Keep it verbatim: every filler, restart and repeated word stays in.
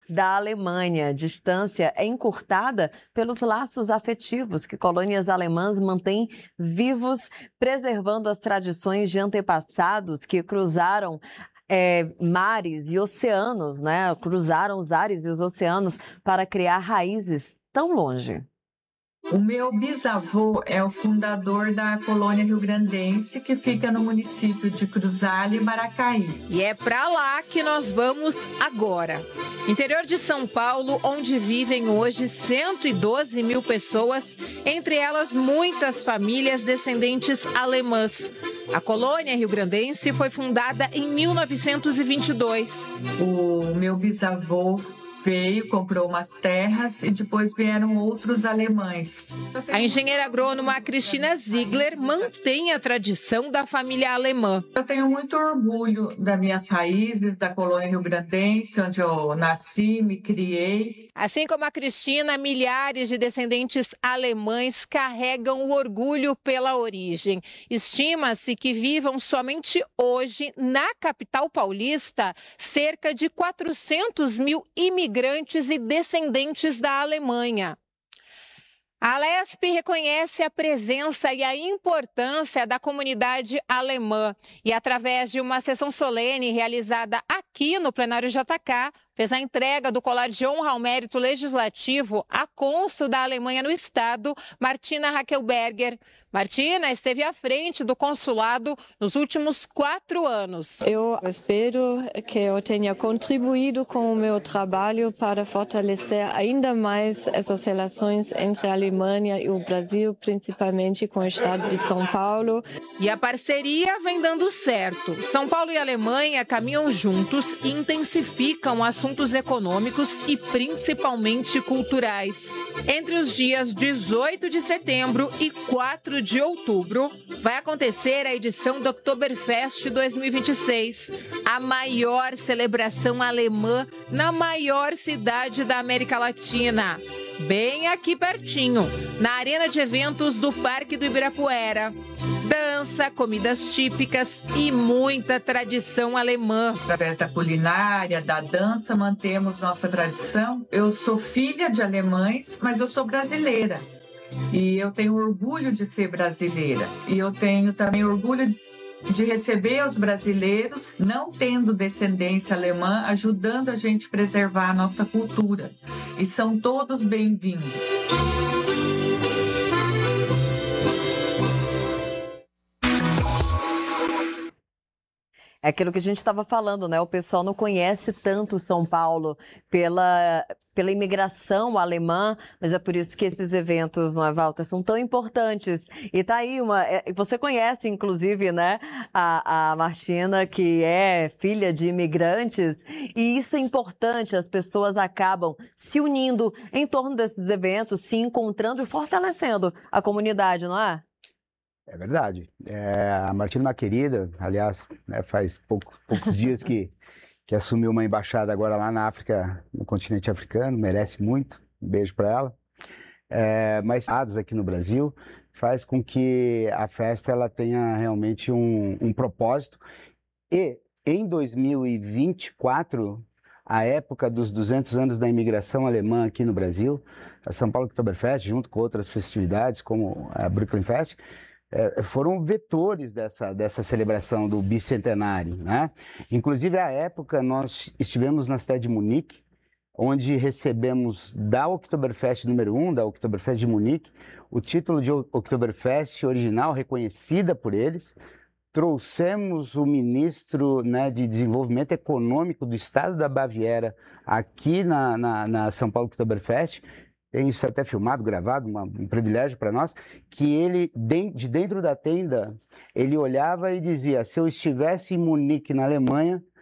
da Alemanha. A distância é encurtada pelos laços afetivos que colônias alemãs mantêm vivos, preservando as tradições de antepassados que cruzaram É, mares e oceanos, né? Cruzaram os ares e os oceanos para criar raízes tão longe. O meu bisavô é o fundador da colônia rio-grandense, que fica no município de Cruzalha e Maracaí. E é para lá que nós vamos agora. Interior de São Paulo, onde vivem hoje cento e doze mil pessoas, entre elas muitas famílias descendentes alemãs. A colônia rio-grandense foi fundada em mil novecentos e vinte e dois. O meu bisavô veio, comprou umas terras e depois vieram outros alemães. A engenheira agrônoma Cristina Ziegler mantém a tradição da família alemã. Eu tenho muito orgulho das minhas raízes, da colônia rio-grandense, onde eu nasci, me criei. Assim como a Cristina, milhares de descendentes alemães carregam o orgulho pela origem. Estima-se que vivam somente hoje, na capital paulista, cerca de quatrocentos mil imigrantes e descendentes da Alemanha. A Alesp reconhece a presença e a importância da comunidade alemã e, através de uma sessão solene realizada aqui no plenário J K, fez a entrega do colar de honra ao mérito legislativo à cônsul da Alemanha no estado, Martina Hackelberger. Martina esteve à frente do consulado nos últimos quatro anos. Eu espero que eu tenha contribuído com o meu trabalho para fortalecer ainda mais essas relações entre a Alemanha e o Brasil, principalmente com o estado de São Paulo. E a parceria vem dando certo. São Paulo e Alemanha caminham juntos e intensificam assuntos econômicos e principalmente culturais. Entre os dias dezoito de setembro e quatro de outubro, vai acontecer a edição do Oktoberfest dois mil e vinte e seis, a maior celebração alemã na maior cidade da América Latina, bem aqui pertinho, na arena de eventos do Parque do Ibirapuera. Dança, comidas típicas e muita tradição alemã. Através da culinária, da dança, mantemos nossa tradição. Eu sou filha de alemães, mas eu sou brasileira. E eu tenho orgulho de ser brasileira. E eu tenho também orgulho de receber os brasileiros, não tendo descendência alemã, ajudando a gente a preservar a nossa cultura. E são todos bem-vindos. É aquilo que a gente estava falando, né? O pessoal não conhece tanto São Paulo pela, pela imigração alemã, mas é por isso que esses eventos, não é, Walter, são tão importantes. E tá aí uma... Você conhece, inclusive, né, a, a Martina, que é filha de imigrantes, e isso é importante, as pessoas acabam se unindo em torno desses eventos, se encontrando e fortalecendo a comunidade, não é? É verdade. É, a Martina é uma querida, aliás, né, faz pouco, poucos dias que, que assumiu uma embaixada agora lá na África, no continente africano, merece muito, um beijo para ela. É, mas aqui no Brasil faz com que a festa ela tenha realmente um, um propósito. E em dois mil e vinte e quatro, a época dos duzentos anos da imigração alemã aqui no Brasil, a São Paulo Oktoberfest, junto com outras festividades como a Brooklyn Fest, É, foram vetores dessa, dessa celebração do bicentenário, né? Inclusive, à época, nós estivemos na cidade de Munique, onde recebemos da Oktoberfest número um, da Oktoberfest de Munique, o título de Oktoberfest original, reconhecida por eles. Trouxemos o ministro, né, de Desenvolvimento Econômico do estado da Baviera aqui na, na, na São Paulo Oktoberfest. Tem isso até filmado, gravado, uma, um privilégio para nós, que ele, de dentro da tenda, ele olhava e dizia, se eu estivesse em Munique, na Alemanha,